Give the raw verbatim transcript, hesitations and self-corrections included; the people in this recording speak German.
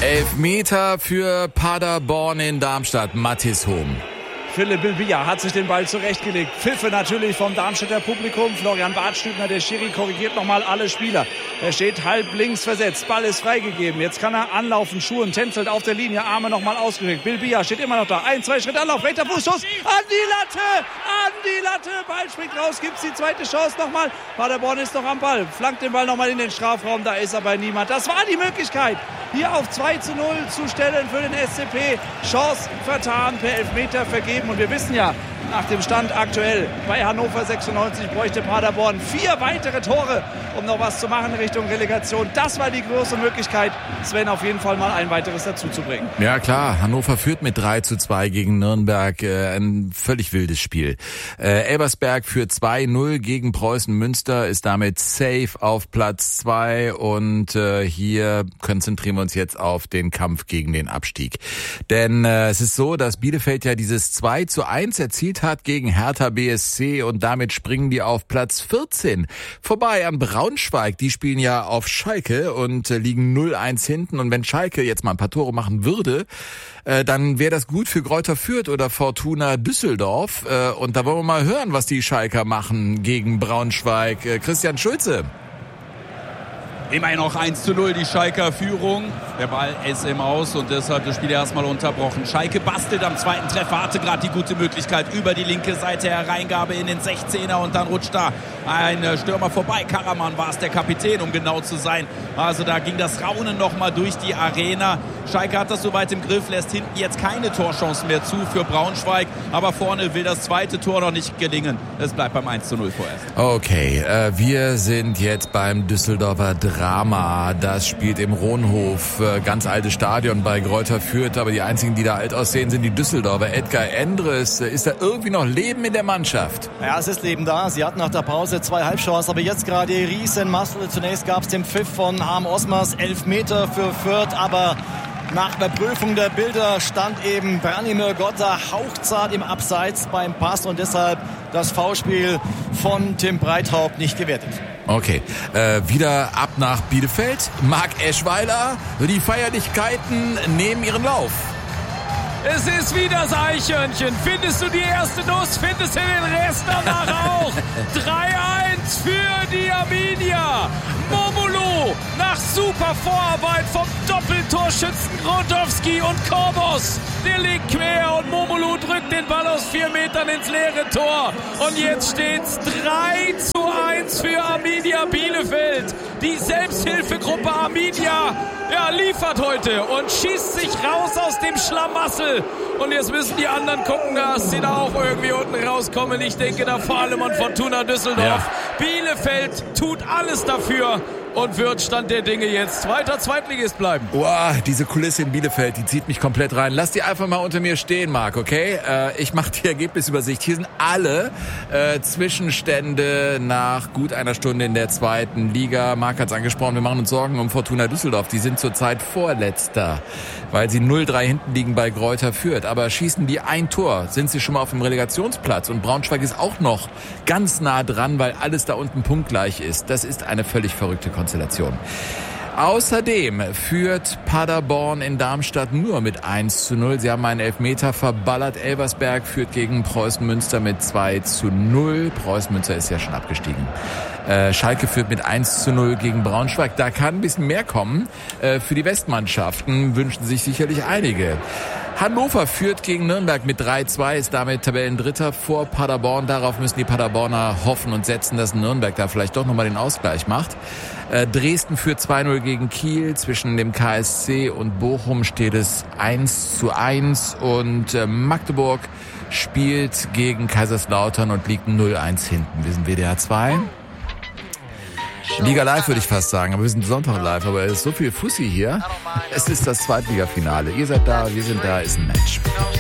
Elfmeter für Paderborn in Darmstadt. Mathis Hohm. Philipp Bilbia hat sich den Ball zurechtgelegt. Pfiffe natürlich vom Darmstädter Publikum. Florian Bartstübner, der Schiri, korrigiert nochmal alle Spieler. Er steht halb links versetzt. Ball ist freigegeben. Jetzt kann er anlaufen, Schuhen, tänzelt auf der Linie, Arme nochmal ausgestreckt. Bilbia steht immer noch da. Ein, zwei Schritte Anlauf, rechter Fußschuss an die Latte, an die Latte. Ball springt raus, gibt's die zweite Chance nochmal. Paderborn ist noch am Ball, flankt den Ball nochmal in den Strafraum. Da ist aber niemand. Das war die Möglichkeit, hier auf zwei zu null zu stellen für den S C P. Chance vertan, per Elfmeter vergeben. Und wir wissen ja, nach dem Stand aktuell bei Hannover sechsundneunzig bräuchte Paderborn vier weitere Tore, um noch was zu machen in Richtung Relegation. Das war die große Möglichkeit, Sven auf jeden Fall mal ein weiteres dazu zu bringen. Ja klar, Hannover führt mit drei zu zwei gegen Nürnberg. Äh, ein völlig wildes Spiel. Äh, Elversberg führt zwei null gegen Preußen Münster, ist damit safe auf Platz zwei. Und äh, hier konzentrieren wir uns jetzt auf den Kampf gegen den Abstieg. Denn äh, es ist so, dass Bielefeld ja dieses zwei zu eins erzielt hat gegen Hertha B S C und damit springen die auf Platz vierzehn. Vorbei an Braunschweig, die spielen ja auf Schalke und äh, liegen null eins hinten. Und wenn Schalke jetzt mal ein paar Tore machen würde, äh, dann wäre das gut für Greuther Fürth oder Fortuna Düsseldorf. Äh, und da wollen wir mal hören, was die Schalker machen gegen Braunschweig. Äh, Christian Schulze. Immerhin noch eins zu null die Schalker Führung. Der Ball ist im Aus und deshalb das Spiel erstmal unterbrochen. Schalke bastelt am zweiten Treffer, hatte gerade die gute Möglichkeit über die linke Seite, Hereingabe in den sechzehner und dann rutscht da ein Stürmer vorbei. Karaman war es, der Kapitän, um genau zu sein. Also da ging das Raunen nochmal durch die Arena. Schalke hat das soweit im Griff, lässt hinten jetzt keine Torchancen mehr zu für Braunschweig. Aber vorne will das zweite Tor noch nicht gelingen. Es bleibt beim eins zu null vorerst. Okay, äh, wir sind jetzt beim Düsseldorfer Drama. Das spielt im Rohnhof. Ganz altes Stadion bei Greuther Fürth, aber die einzigen, die da alt aussehen, sind die Düsseldorfer. Edgar Endres, ist da irgendwie noch Leben in der Mannschaft? Ja, es ist Leben da. Sie hatten nach der Pause zwei Halbchancen, aber jetzt gerade Riesenmasse. Zunächst gab es den Pfiff von Harm Osmers, Elfmeter für Fürth, aber nach Überprüfung der Bilder stand eben Branimir Gotta hauchzart im Abseits beim Pass und deshalb das Foulspiel von Tim Breithaupt nicht gewertet. Okay, äh, wieder ab nach Bielefeld. Marc Eschweiler, die Feierlichkeiten nehmen ihren Lauf. Es ist wieder das Eichhörnchen. Findest du die erste Nuss, findest du den Rest danach auch. drei eins für die Arminia. Momolu nach super Vorarbeit vom Doppeltorschützen Grotowski und Korbos. Der legt quer und Momolu drückt den Ball aus vier Metern ins leere Tor. Und jetzt steht's drei zu eins für Arminia Bielefeld. Die Selbsthilfegruppe Arminia ja, liefert heute und schießt sich raus aus dem Schlamassel. Und jetzt müssen die anderen gucken, dass sie da auch irgendwie unten rauskommen. Ich denke da vor allem an Fortuna Düsseldorf. Ja. Bielefeld tut alles dafür und wird Stand der Dinge jetzt zweiter Zweitligist bleiben. Boah, diese Kulisse in Bielefeld, die zieht mich komplett rein. Lass die einfach mal unter mir stehen, Marc, okay? Äh, ich mache die Ergebnisübersicht. Hier sind alle äh, Zwischenstände nach gut einer Stunde in der zweiten Liga. Marc hat's angesprochen, wir machen uns Sorgen um Fortuna Düsseldorf. Die sind zurzeit Vorletzter, weil sie null drei hinten liegen bei Greuther Fürth. Aber schießen die ein Tor, sind sie schon mal auf dem Relegationsplatz. Und Braunschweig ist auch noch ganz nah dran, weil alles da unten punktgleich ist. Das ist eine völlig verrückte Konstellation. Außerdem führt Paderborn in Darmstadt nur mit eins zu null. Sie haben einen Elfmeter verballert. Elversberg führt gegen Preußen Münster mit zwei zu null. Preußen Münster ist ja schon abgestiegen. Äh, Schalke führt mit eins zu null gegen Braunschweig. Da kann ein bisschen mehr kommen. Äh, für die Westmannschaften wünschen sich sicherlich einige. Hannover führt gegen Nürnberg mit drei zwei, ist damit Tabellendritter vor Paderborn. Darauf müssen die Paderborner hoffen und setzen, dass Nürnberg da vielleicht doch nochmal den Ausgleich macht. Äh, Dresden führt zwei null gegen Kiel. Zwischen dem K S C und Bochum steht es eins zu eins. Und äh, Magdeburg spielt gegen Kaiserslautern und liegt null eins hinten. Wir sind W D R zwei. Liga live würde ich fast sagen, aber wir sind Sonntag live, aber es ist so viel Fussi hier. Es ist das Zweitligafinale. Ihr seid da, wir sind da, ist ein Match.